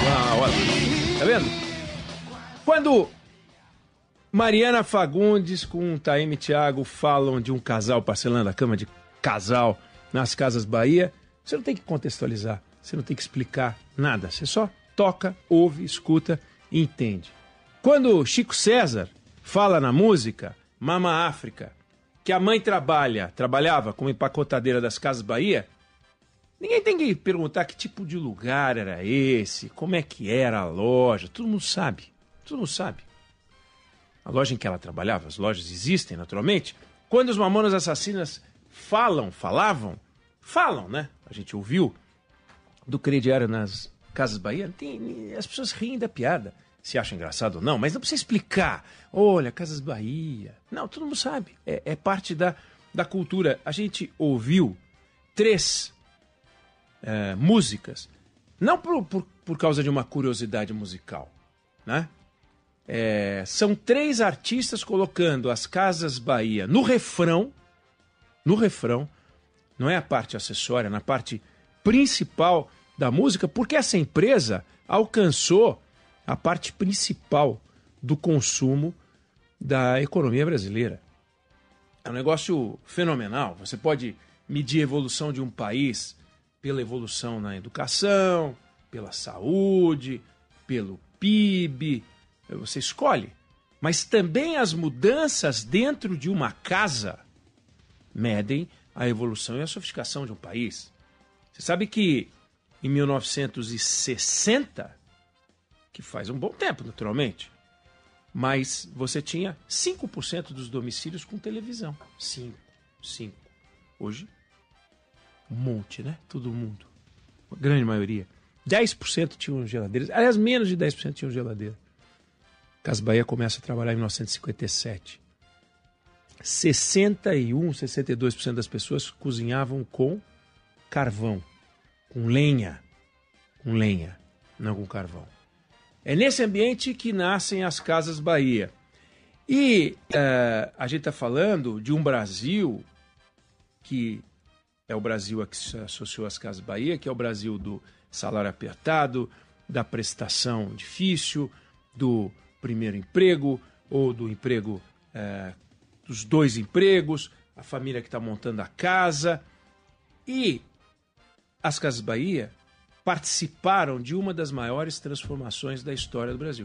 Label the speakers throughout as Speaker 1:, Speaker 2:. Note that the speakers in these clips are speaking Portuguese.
Speaker 1: Tá vendo? Quando Mariana Fagundes com Taime Thiago falam de um casal parcelando a cama de casal nas Casas Bahia, você não tem que contextualizar, você não tem que explicar nada, você só toca, ouve, escuta e entende. Quando Chico César fala na música Mama África, que a mãe trabalhava como empacotadeira das Casas Bahia, ninguém tem que perguntar que tipo de lugar era esse, como é que era a loja, todo mundo sabe. A loja em que ela trabalhava, as lojas existem naturalmente. Quando os Mamonas Assassinas falavam, né? A gente ouviu do crediário nas Casas Bahia, as pessoas riem da piada, se acham engraçado ou não, mas não precisa explicar. Olha, Casas Bahia. Não, todo mundo sabe, é parte da cultura. A gente ouviu 3 músicas, não por causa de uma curiosidade musical, né? São 3 artistas colocando as Casas Bahia no refrão, não é a parte acessória, na parte principal da música, porque essa empresa alcançou a parte principal do consumo da economia brasileira. É um negócio fenomenal. Você pode medir a evolução de um país pela evolução na educação, pela saúde, pelo PIB, você escolhe. Mas também as mudanças dentro de uma casa medem a evolução e a sofisticação de um país. Você sabe que em 1960, que faz um bom tempo naturalmente, mas você tinha 5% dos domicílios com televisão. 5. Hoje, um monte, né? Todo mundo. A grande maioria. 10% tinham geladeiras. Aliás, menos de 10% tinham geladeira. Casas Bahia começa a trabalhar em 1957. 62% das pessoas cozinhavam com carvão, com lenha, não com carvão. É nesse ambiente que nascem as Casas Bahia. E a gente está falando de um Brasil que é o Brasil a que se associou às Casas Bahia, que é o Brasil do salário apertado, da prestação difícil, do primeiro emprego ou do emprego, dos 2 empregos, a família que está montando a casa. E as Casas Bahia participaram de uma das maiores transformações da história do Brasil.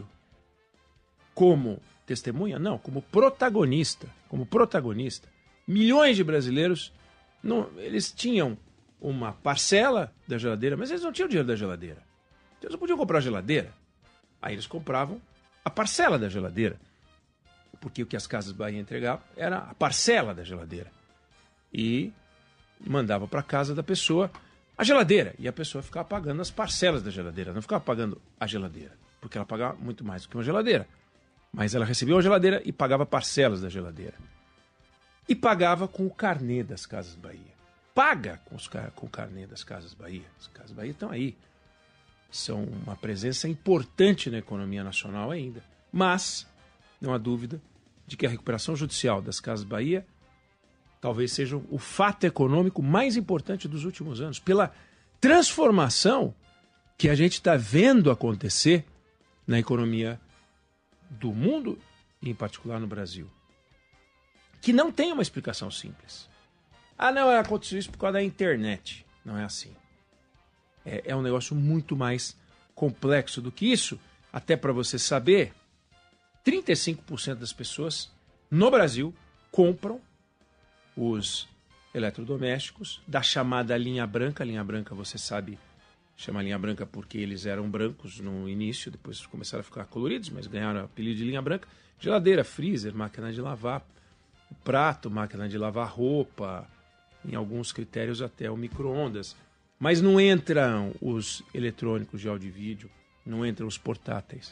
Speaker 1: Como testemunha? Não, como protagonista. Milhões de brasileiros, eles tinham uma parcela da geladeira, mas eles não tinham dinheiro da geladeira. Eles não podiam comprar geladeira. Aí eles compravam a parcela da geladeira. Porque o que as Casas Bahia entregavam era a parcela da geladeira. E mandava para casa da pessoa a geladeira. E a pessoa ficava pagando as parcelas da geladeira. Não ficava pagando a geladeira. Porque ela pagava muito mais do que uma geladeira. Mas ela recebia uma geladeira e pagava parcelas da geladeira. E pagava com o carnê das Casas Bahia. Paga com o carnê das Casas Bahia. As Casas Bahia estão aí. São uma presença importante na economia nacional ainda. Mas não há dúvida de que a recuperação judicial das Casas Bahia talvez seja o fato econômico mais importante dos últimos anos, pela transformação que a gente está vendo acontecer na economia do mundo e em particular no Brasil. Que não tem uma explicação simples. Não, aconteceu isso por causa da internet. Não é assim. É um negócio muito mais complexo do que isso. Até para você saber, 35% das pessoas no Brasil compram os eletrodomésticos da chamada linha branca. Linha branca, você sabe, chama linha branca porque eles eram brancos no início, depois começaram a ficar coloridos, mas ganharam o apelido de linha branca. Geladeira, freezer, máquina de lavar prato, máquina de lavar roupa, em alguns critérios até o micro-ondas. Mas não entram os eletrônicos de áudio e vídeo, não entram os portáteis.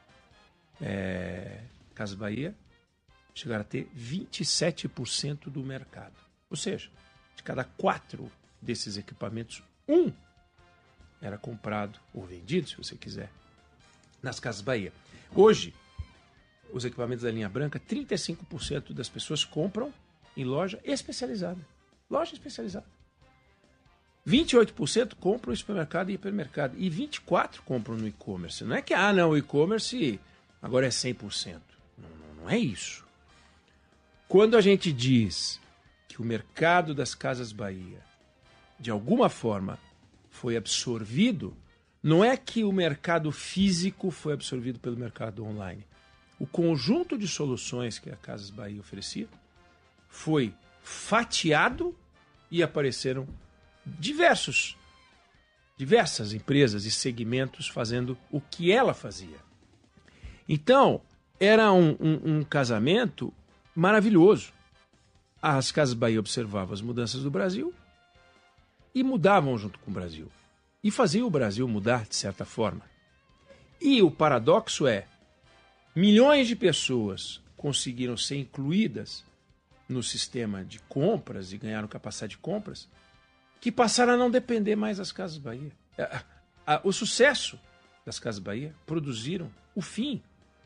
Speaker 1: Casas Bahia chegaram a ter 27% do mercado. Ou seja, de cada 4 desses equipamentos, 1 era comprado ou vendido, se você quiser, nas Casas Bahia. Hoje, os equipamentos da linha branca, 35% das pessoas compram em loja especializada. Loja especializada. 28% compram no supermercado e hipermercado. E 24% compram no e-commerce. Não é que, não, o e-commerce agora é 100%. Não é isso. Quando a gente diz que o mercado das Casas Bahia, de alguma forma, foi absorvido, não é que o mercado físico foi absorvido pelo mercado online. O conjunto de soluções que a Casas Bahia oferecia foi fatiado e apareceram diversas empresas e segmentos fazendo o que ela fazia. Então, era um casamento maravilhoso. As Casas Bahia observavam as mudanças do Brasil e mudavam junto com o Brasil. E faziam o Brasil mudar de certa forma. E o paradoxo é, milhões de pessoas conseguiram ser incluídas no sistema de compras e ganharam capacidade de compras, que passaram a não depender mais das Casas Bahia. O sucesso das Casas Bahia produziram o fim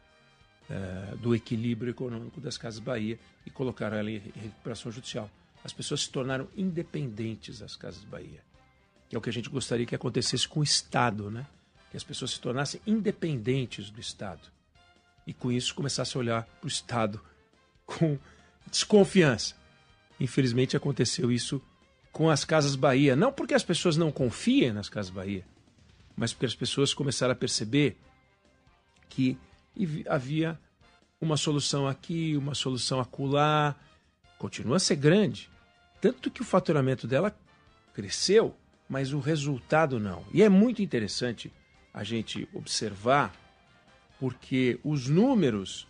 Speaker 1: do equilíbrio econômico das Casas Bahia e colocaram ela em recuperação judicial. As pessoas se tornaram independentes das Casas Bahia. Que é o que a gente gostaria que acontecesse com o Estado, né? Que as pessoas se tornassem independentes do Estado. E com isso começassem a olhar para o Estado com desconfiança. Infelizmente aconteceu isso com as Casas Bahia. Não porque as pessoas não confiem nas Casas Bahia, mas porque as pessoas começaram a perceber que havia uma solução aqui, uma solução acolá. Continua a ser grande. Tanto que o faturamento dela cresceu, mas o resultado não. E é muito interessante a gente observar, porque os números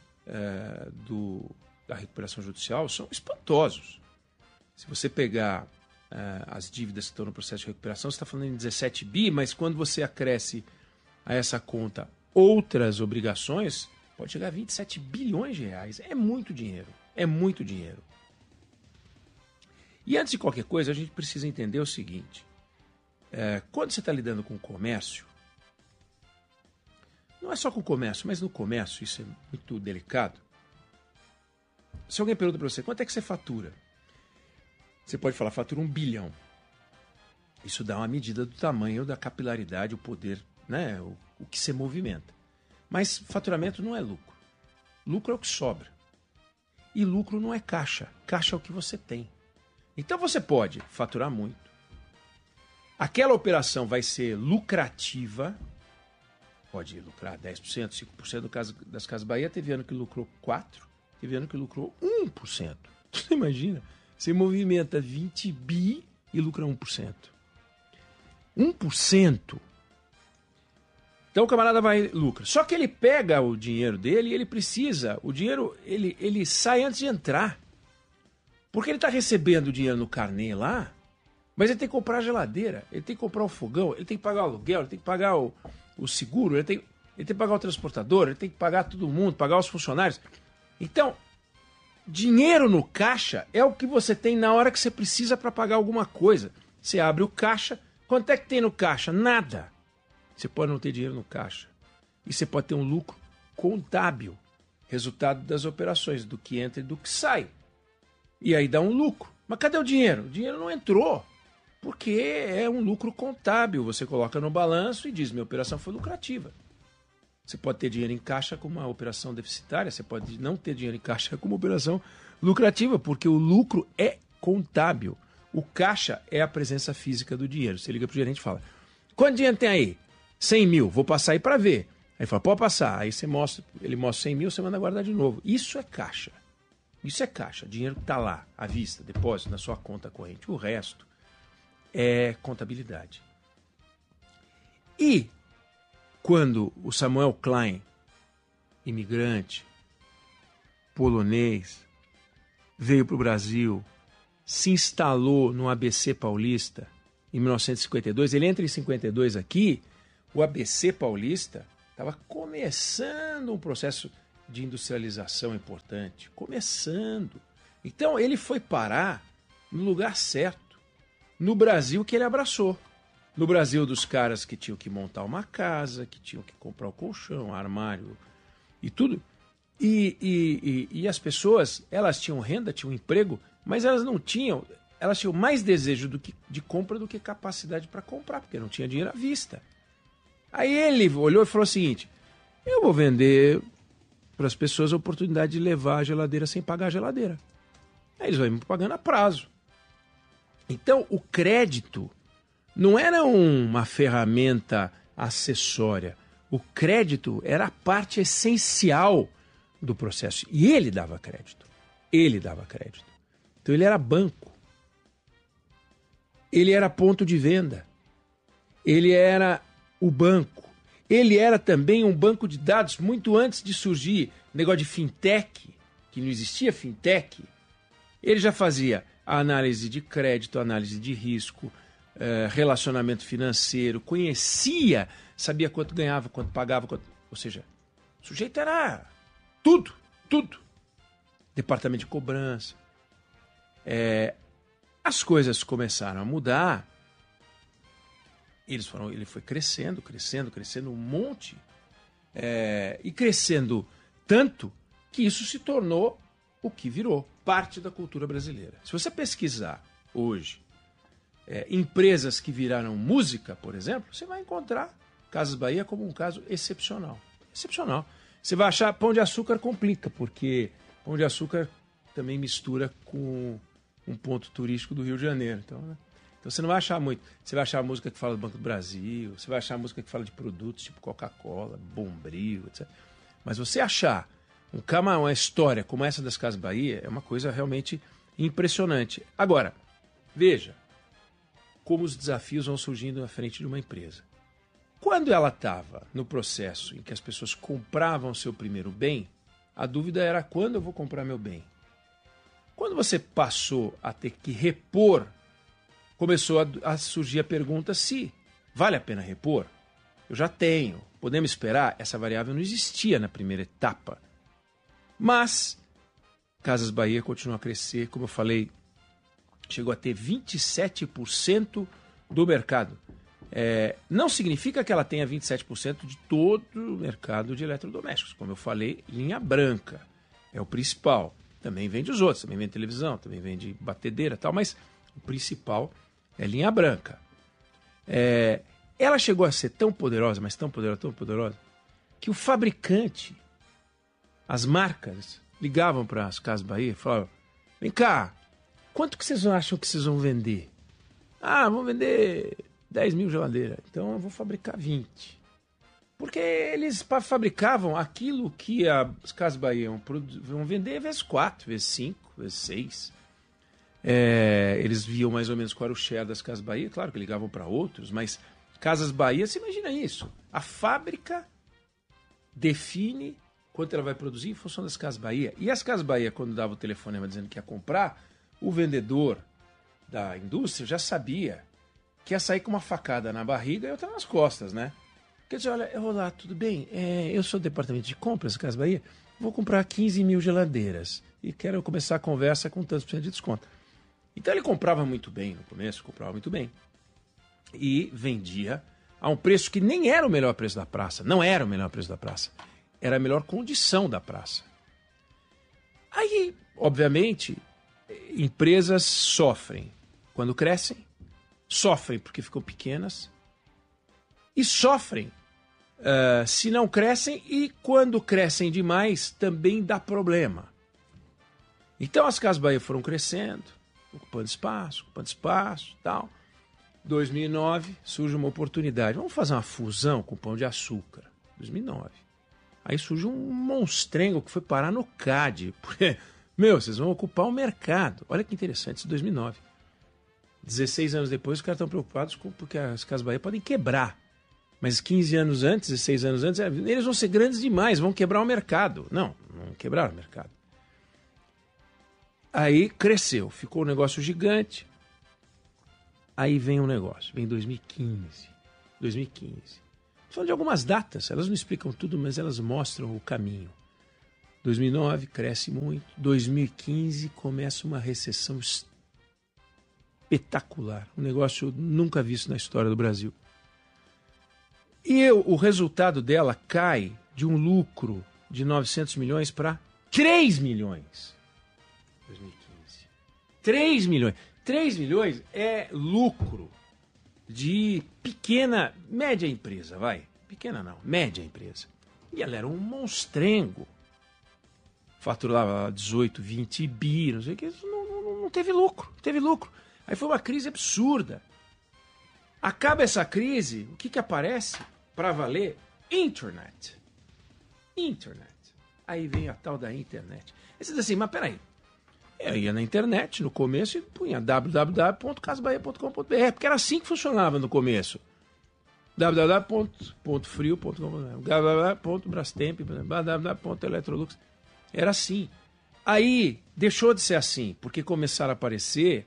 Speaker 1: da recuperação judicial são espantosos. Se você pegar as dívidas que estão no processo de recuperação, você está falando em 17 bi, mas quando você acresce a essa conta outras obrigações, pode chegar a 27 bilhões de reais. É muito dinheiro. É muito dinheiro. E antes de qualquer coisa, a gente precisa entender o seguinte. Quando você está lidando com o comércio, não é só com o comércio, mas no comércio, isso é muito delicado. Se alguém pergunta para você, quanto é que você fatura? Você pode falar, fatura 1 bilhão. Isso dá uma medida do tamanho, da capilaridade, o poder, né? O que você movimenta. Mas faturamento não é lucro. Lucro é o que sobra. E lucro não é caixa. Caixa é o que você tem. Então você pode faturar muito. Aquela operação vai ser lucrativa. Pode lucrar 10%, 5%. No caso das Casas Bahia, teve ano que lucrou 4%, teve ano que lucrou 1%. Você imagina? Você movimenta 20 bi e lucra 1%. 1%. Então o camarada vai lucra. Só que ele pega o dinheiro dele e ele precisa. O dinheiro, ele sai antes de entrar. Porque ele está recebendo o dinheiro no carnê lá, mas ele tem que comprar a geladeira, ele tem que comprar o fogão, ele tem que pagar o aluguel, ele tem que pagar o seguro, ele tem que pagar o transportador, ele tem que pagar todo mundo, pagar os funcionários. Então, dinheiro no caixa é o que você tem na hora que você precisa para pagar alguma coisa. Você abre o caixa, quanto é que tem no caixa? Nada. Você pode não ter dinheiro no caixa. E você pode ter um lucro contábil, resultado das operações, do que entra e do que sai. E aí dá um lucro. Mas cadê o dinheiro? O dinheiro não entrou. Porque é um lucro contábil. Você coloca no balanço e diz, minha operação foi lucrativa. Você pode ter dinheiro em caixa com uma operação deficitária, você pode não ter dinheiro em caixa com uma operação lucrativa, porque o lucro é contábil. O caixa é a presença física do dinheiro. Você liga para o gerente e fala, quanto dinheiro tem aí? 100 mil, vou passar aí para ver. Aí fala, pode passar. Aí você mostra, ele mostra 100 mil, você manda guardar de novo. Isso é caixa. Isso é caixa. Dinheiro que está lá, à vista, depósito na sua conta corrente. O resto é contabilidade. E quando o Samuel Klein, imigrante, polonês, veio para o Brasil, se instalou no ABC Paulista em 1952, ele entra em 52 aqui, o ABC Paulista estava começando um processo de industrialização importante, começando. Então ele foi parar no lugar certo, no Brasil que ele abraçou. No Brasil dos caras que tinham que montar uma casa, que tinham que comprar o colchão, armário e tudo. E as pessoas, elas tinham renda, tinham emprego, mas elas não tinham elas tinham mais desejo de compra do que capacidade para comprar, porque não tinha dinheiro à vista. Aí ele olhou e falou o seguinte: eu vou vender para as pessoas a oportunidade de levar a geladeira sem pagar a geladeira. Aí eles vão me pagando a prazo. Então, o crédito não era uma ferramenta acessória. O crédito era a parte essencial do processo. E ele dava crédito. Ele dava crédito. Então, ele era banco. Ele era ponto de venda. Ele era o banco. Ele era também um banco de dados muito antes de surgir o negócio de fintech, que não existia fintech. Ele já fazia a análise de crédito, análise de risco, relacionamento financeiro, conhecia, sabia quanto ganhava, quanto pagava, ou seja, o sujeito era tudo. Departamento de cobrança. As coisas começaram a mudar, ele foi crescendo um monte, e crescendo tanto que isso se tornou o que virou parte da cultura brasileira. Se você pesquisar hoje empresas que viraram música, por exemplo, você vai encontrar Casas Bahia como um caso excepcional. Excepcional. Você vai achar Pão de Açúcar complica, porque Pão de Açúcar também mistura com um ponto turístico do Rio de Janeiro. Então você não vai achar muito. Você vai achar a música que fala do Banco do Brasil, você vai achar a música que fala de produtos tipo Coca-Cola, Bombril, etc. Mas você achar uma história como essa das Casas Bahia é uma coisa realmente impressionante. Agora, veja como os desafios vão surgindo na frente de uma empresa. Quando ela estava no processo em que as pessoas compravam seu primeiro bem, a dúvida era: quando eu vou comprar meu bem? Quando você passou a ter que repor, começou a surgir a pergunta se vale a pena repor. Eu já tenho, podemos esperar? Essa variável não existia na primeira etapa. Mas Casas Bahia continua a crescer, como eu falei, chegou a ter 27% do mercado. Não significa que ela tenha 27% de todo o mercado de eletrodomésticos. Como eu falei, linha branca é o principal. Também vende os outros, também vende televisão, também vende batedeira e tal, mas o principal é linha branca. Ela chegou a ser tão poderosa, mas tão poderosa, que o fabricante, as marcas, ligavam para as Casas Bahia e falavam: vem cá, quanto que vocês acham que vocês vão vender? Vão vender 10 mil geladeiras, então eu vou fabricar 20. Porque eles fabricavam aquilo que as Casas Bahia vão vender vezes 4, vezes 5, vezes 6. Eles viam mais ou menos qual era o share das Casas Bahia, claro que ligavam para outros, mas Casas Bahia, você imagina isso. A fábrica define quanto ela vai produzir em função das Casas Bahia. E as Casas Bahia, quando dava o telefonema dizendo que ia comprar, o vendedor da indústria já sabia que ia sair com uma facada na barriga e outra nas costas, né? Quer dizer, olha, olá, tudo bem? Eu sou do departamento de compras da Casas Bahia, vou comprar 15 mil geladeiras e quero começar a conversa com tantos por cento de desconto. Então ele comprava muito bem no começo, e vendia a um preço que nem era o melhor preço da praça, não era o melhor preço da praça, era a melhor condição da praça. Aí, obviamente, empresas sofrem quando crescem, sofrem porque ficam pequenas e sofrem se não crescem, e quando crescem demais também dá problema. Então as Casas Bahia foram crescendo, ocupando espaço, tal. 2009 surge uma oportunidade. Vamos fazer uma fusão com o Pão de Açúcar. 2009. Aí surge um monstrengo que foi parar no CAD. Porque, vocês vão ocupar o mercado. Olha que interessante, isso é 2009. 16 anos depois, os caras estão preocupados porque as Casas Bahia podem quebrar. Mas 15 anos antes, 16 anos antes, eles vão ser grandes demais, vão quebrar o mercado. Não quebraram o mercado. Aí cresceu, ficou um negócio gigante. Aí vem um negócio, vem 2015. Falando de algumas datas, elas não explicam tudo, mas elas mostram o caminho. 2009 cresce muito, 2015 começa uma recessão espetacular, um negócio nunca visto na história do Brasil. E o resultado dela cai de um lucro de 900 milhões para 3 milhões. 2015. 3 milhões. 3 milhões é lucro de pequena, média empresa, vai. Pequena não, média empresa. E ela era um monstrengo. Faturava 18, 20 bi, não sei o que. Não teve lucro, não teve lucro. Aí foi uma crise absurda. Acaba essa crise, o que aparece para valer? Internet. Aí vem a tal da internet. Aí você diz assim, mas peraí. Eu ia na internet no começo e punha www.casabahia.com.br, porque era assim que funcionava no começo. www.frio.com.br, www.brastemp, www.electrolux. Era assim. Aí deixou de ser assim, porque começaram a aparecer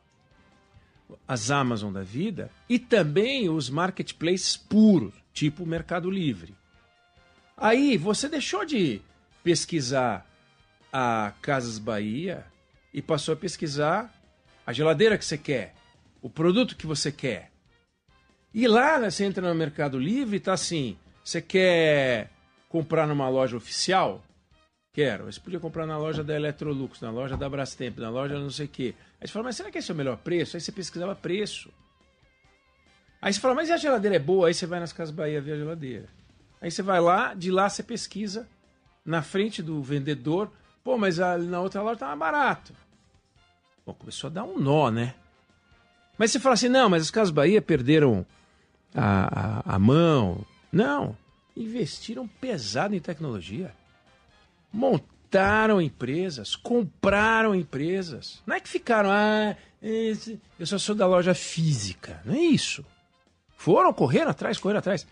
Speaker 1: as Amazon da vida e também os marketplaces puros, tipo o Mercado Livre. Aí você deixou de pesquisar a Casas Bahia e passou a pesquisar a geladeira que você quer, o produto que você quer. E lá, né, você entra no Mercado Livre e tá assim, você quer comprar numa loja oficial? Quero. Você podia comprar na loja da Electrolux, na loja da Brastemp, na loja não sei o quê. Aí você fala, mas será que esse é o melhor preço? Aí você pesquisava preço. Aí você fala, mas e a geladeira é boa? Aí você vai nas Casas Bahia ver a geladeira. Aí você vai lá, de lá você pesquisa na frente do vendedor. Pô, mas na outra loja tá mais barato. Bom, começou a dar um nó, né? Mas você fala assim, não, mas as Casas Bahia perderam a mão. Não, investiram pesado em tecnologia. Montaram empresas, compraram empresas. Não é que ficaram, eu só sou da loja física. Não é isso. Correram atrás.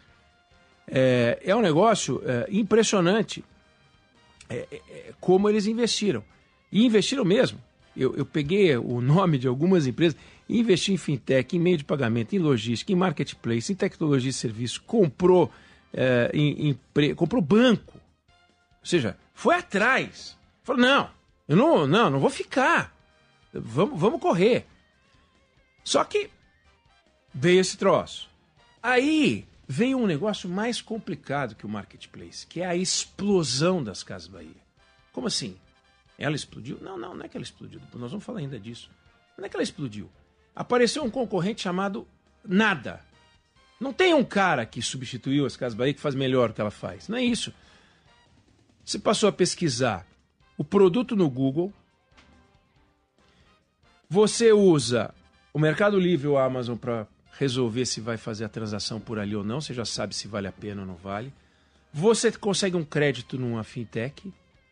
Speaker 1: É um negócio impressionante como eles investiram. E investiram mesmo. Eu peguei o nome de algumas empresas, investi em fintech, em meio de pagamento, em logística, em marketplace, em tecnologia e serviço, comprou banco. Ou seja, foi atrás. Falou, não vou ficar. Vamos correr. Só que veio esse troço. Aí veio um negócio mais complicado que o marketplace, que é a explosão das Casas Bahia. Como assim? Ela explodiu? Não é que ela explodiu. Nós vamos falar ainda disso. Não é que ela explodiu. Apareceu um concorrente chamado Nada. Não tem um cara que substituiu as Casas Bahia que faz melhor o que ela faz. Não é isso. Você passou a pesquisar o produto no Google, você usa o Mercado Livre ou a Amazon para resolver se vai fazer a transação por ali ou não, você já sabe se vale a pena ou não vale. Você consegue um crédito numa fintech,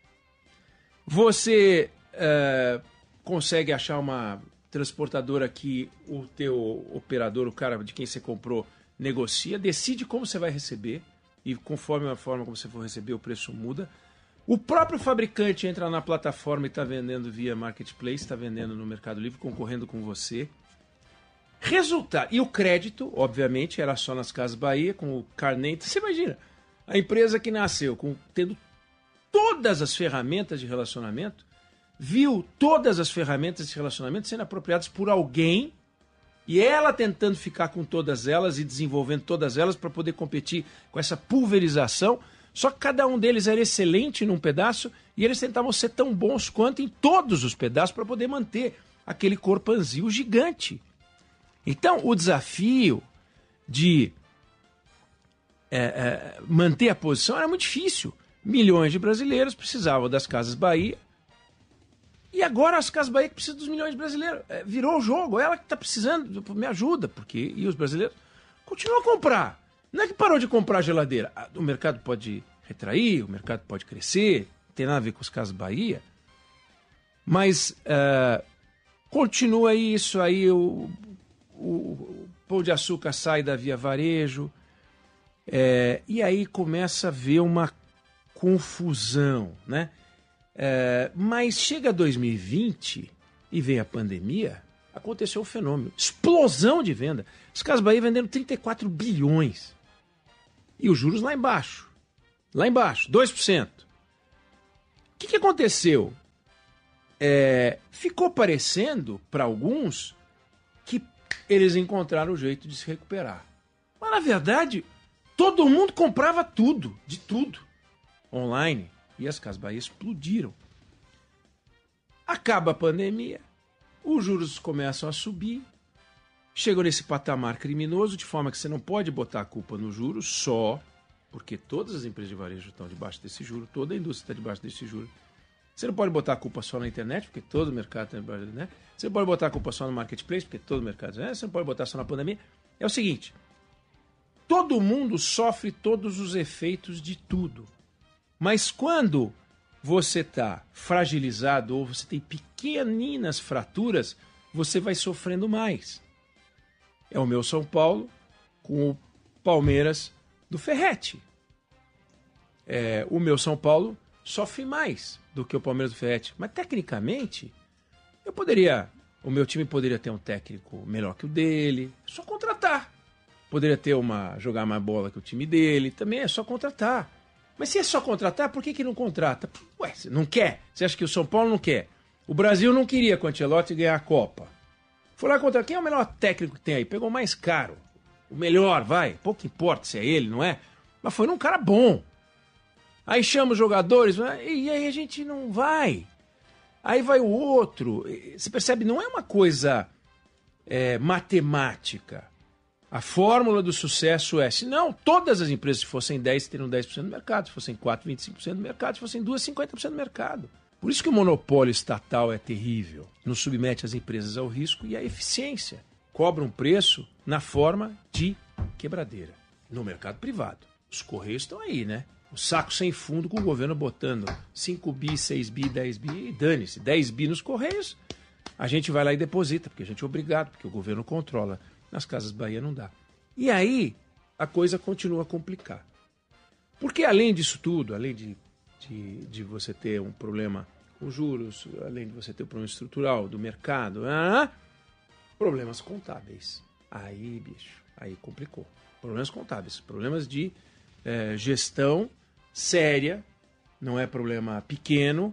Speaker 1: você consegue achar uma transportadora que o teu operador, o cara de quem você comprou, negocia, decide como você vai receber e conforme a forma como você for receber, o preço muda. O próprio fabricante entra na plataforma e está vendendo via Marketplace, está vendendo no Mercado Livre, concorrendo com você. Resultado. E o crédito, obviamente, era só nas Casas Bahia, com o Carnê. Você imagina, a empresa que nasceu tendo todas as ferramentas de relacionamento, viu todas as ferramentas de relacionamento sendo apropriadas por alguém e ela tentando ficar com todas elas e desenvolvendo todas elas para poder competir com essa pulverização. Só que cada um deles era excelente num pedaço e eles tentavam ser tão bons quanto em todos os pedaços para poder manter aquele corpanzil gigante. Então, o desafio de manter a posição era muito difícil. Milhões de brasileiros precisavam das Casas Bahia e agora as Casas Bahia que precisam dos milhões de brasileiros. Virou o jogo, ela que está precisando, me ajuda, porque e os brasileiros continuam a comprar. Não é que parou de comprar geladeira. O mercado pode retrair, o mercado pode crescer, não tem nada a ver com as Casas Bahia. Mas continua isso aí, o Pão de Açúcar sai da Via Varejo, e aí começa a haver uma confusão, né? Mas chega 2020 e vem a pandemia, aconteceu um fenômeno, explosão de venda. As Casas Bahia vendendo 34 bilhões. E os juros lá embaixo, 2%. O que aconteceu? Ficou parecendo, para alguns, que eles encontraram o jeito de se recuperar. Mas, na verdade, todo mundo comprava tudo, de tudo, online. E as Casas Bahia explodiram. Acaba a pandemia, os juros começam a subir, chegam nesse patamar criminoso, de forma que você não pode botar a culpa no juro só, porque todas as empresas de varejo estão debaixo desse juro, toda a indústria está debaixo desse juro. Você não pode botar a culpa só na internet, porque todo o mercado está debaixo da internet. Você não pode botar a culpa só no marketplace, porque todo o mercado está debaixo. Você não pode botar só na pandemia. É o seguinte, todo mundo sofre todos os efeitos de tudo. Mas quando você está fragilizado ou você tem pequeninas fraturas, você vai sofrendo mais. É o meu São Paulo com o Palmeiras do Ferretti. O meu São Paulo sofre mais do que o Palmeiras do Ferretti. Mas, tecnicamente, o meu time poderia ter um técnico melhor que o dele. É só contratar. Poderia jogar mais bola que o time dele. Também é só contratar. Mas se é só contratar, por que não contrata? Ué, você não quer? Você acha que o São Paulo não quer? O Brasil não queria com o Ancelotti ganhar a Copa. Foi lá contratar. Quem é o melhor técnico que tem aí? Pegou o mais caro. O melhor, vai. Pouco importa se é ele, não é? Mas foi num cara bom. Aí chama os jogadores, e aí a gente não vai. Aí vai o outro. Você percebe, não é uma coisa matemática. A fórmula do sucesso é, se não, todas as empresas, se fossem 10, teriam 10% do mercado, se fossem 4, 25% do mercado, se fossem 2, 50% do mercado. Por isso que o monopólio estatal é terrível. Nos submete as empresas ao risco e à eficiência. Cobra um preço na forma de quebradeira. No mercado privado. Os Correios estão aí, né? O saco sem fundo com o governo botando 5 bi, 6 bi, 10 bi e dane-se. 10 bi nos Correios, a gente vai lá e deposita, porque a gente é obrigado, porque o governo controla. Nas Casas Bahia não dá. E aí a coisa continua a complicar. Porque além disso tudo, além de você ter um problema com juros, além de você ter um problema estrutural do mercado, problemas contábeis. Aí, bicho, aí complicou. Problemas contábeis, problemas de gestão séria, não é problema pequeno,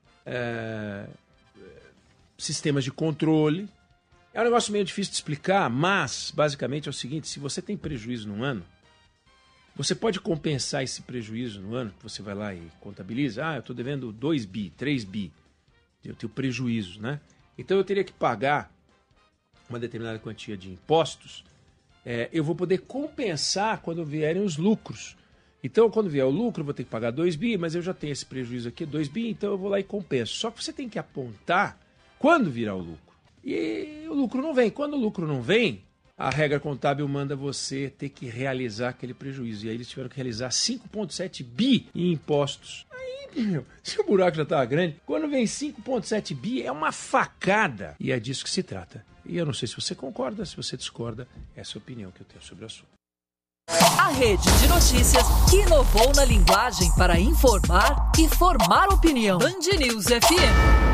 Speaker 1: sistemas de controle. É um negócio meio difícil de explicar, mas basicamente é o seguinte, se você tem prejuízo num ano, você pode compensar esse prejuízo no ano, que você vai lá e contabiliza, eu estou devendo 2 bi, 3 bi, eu tenho prejuízo, né? Então eu teria que pagar uma determinada quantia de impostos, eu vou poder compensar quando vierem os lucros. Então, quando vier o lucro, eu vou ter que pagar 2 bi, mas eu já tenho esse prejuízo aqui, 2 bi, então eu vou lá e compenso. Só que você tem que apontar quando virá o lucro. E o lucro não vem. Quando o lucro não vem, a regra contábil manda você ter que realizar aquele prejuízo. E aí eles tiveram que realizar 5,7 bi em impostos. Aí, se o buraco já estava grande, quando vem 5,7 bi, é uma facada. E é disso que se trata. E eu não sei se você concorda, se você discorda, essa é a opinião que eu tenho sobre o assunto.
Speaker 2: A rede de notícias que inovou na linguagem para informar e formar opinião. Band News FM.